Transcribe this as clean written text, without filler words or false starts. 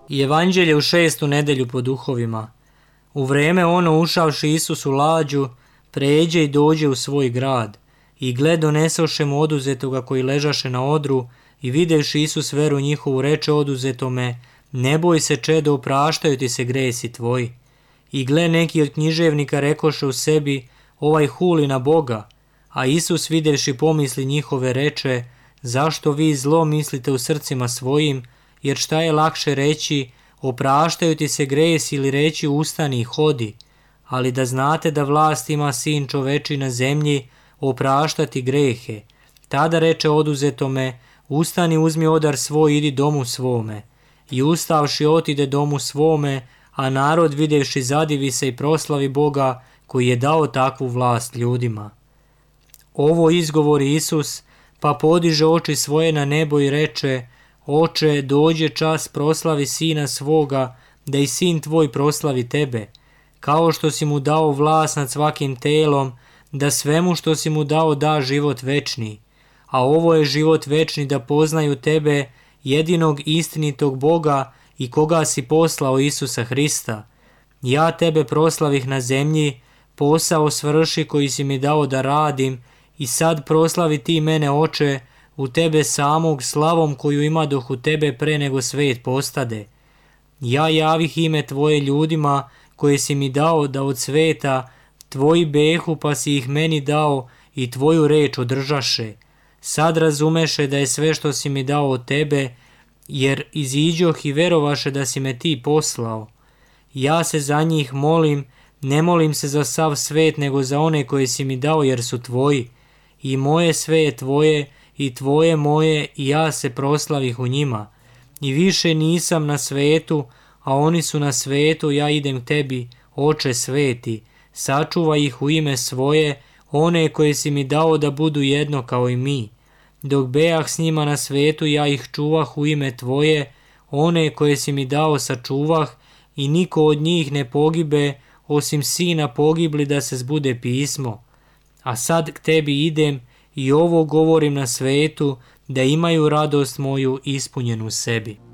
Evanđelje u 6. nedelju po duhovima. U vreme ono ušavši Isus u lađu, pređe i dođe u svoj grad. I gle, donesoše mu oduzetoga koji ležaše na odru, i videvši Isus veru njihovu, reče oduzetome: ne boj se, čedo, opraštaju ti se gresi tvoji. I gle, neki od književnika rekoše u sebi: ovaj huli na Boga. A Isus, videvši pomisli njihove, reče: zašto vi zlo mislite u srcima svojim? Jer šta je lakše reći: opraštaju ti se gresi, ili reći: ustani i hodi? Ali da znate da vlast ima Sin čoveči na zemlji opraštati grehe. Tada reče oduzetome: ustani, uzmi odar svoj, idi domu svome. I ustavši otide domu svome, a narod videvši zadivi se i proslavi Boga koji je dao takvu vlast ljudima. Ovo izgovori Isus, pa podiže oči svoje na nebo i reče: Oče, dođe čas proslavi Sina svoga, da i Sin tvoj proslavi tebe, kao što si mu dao vlast nad svakim telom, da svemu što si mu dao da život večni. A ovo je život večni, da poznaju tebe, jedinog istinitog Boga, i koga si poslao, Isusa Hrista. Ja tebe proslavih na zemlji, posao svrši koji si mi dao da radim, i sad proslavi ti mene, Oče, u tebe samog, slavom koju imadoh u tebe pre nego svet postade. Ja javih ime tvoje ljudima koje si mi dao da od sveta tvoji behu, pa si ih meni dao i tvoju reč održaše. Sad razumeše da je sve što si mi dao od tebe, jer iziđoh i verovaše da si me ti poslao. Ja se za njih molim, ne molim se za sav svet, nego za one koje si mi dao, jer su tvoji. I moje sve je tvoje, i tvoje moje, i ja se proslavih u njima. I više nisam na svetu, a oni su na svetu, ja idem tebi, Oče sveti. Sačuvaj ih u ime svoje, one koje si mi dao da budu jedno kao i mi. Dok bejah s njima na svetu, ja ih čuvah u ime tvoje, one koje si mi dao sačuvah, i niko od njih ne pogibe, osim sina pogibli, da se zbude pismo. A sad k tebi idem i ovo govorim na svetu, da imaju radost moju ispunjenu sebi.